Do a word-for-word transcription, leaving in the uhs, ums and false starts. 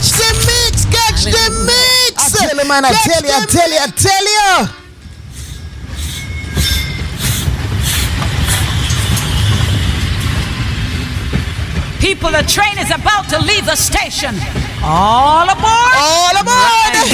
Catch the mix, catch the mix. I tell you, man, I Catch tell you, I the tell you, I tell you. People, the train is about to leave the station. All aboard! All aboard!